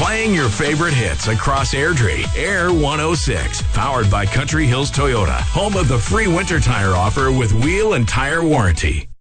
Playing your favorite hits across Airdrie. Air 106. Powered by Country Hills Toyota. Home of the free winter tire offer with wheel and tire warranty.